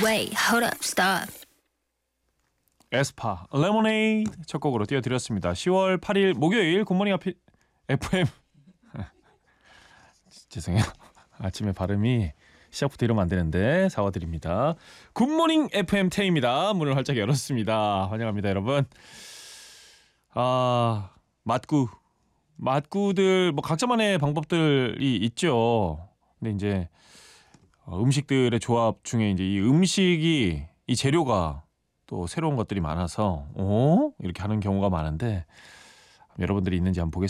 Wait, hold up, stop. 에스파 레모네이드 첫 곡으로 띄워드렸습니다. 10월 8일 목요일 굿모닝 FM 죄송해요. 아침에 발음이 시작부터 이러면 안 되는데 사과드립니다. 굿모닝 FM 태입니다. 문을 활짝 열었습니다. 환영합니다, 여러분. 맛구들 뭐 각자만의 방법들이 있죠. 근데 이제 음식들의 조합 중에 이제 이 음식이 이 재료가 또 새로운 것들이 많아서 이렇게 하는 경우가 많은데 여러분들이 있는지 한번 보겠습니다.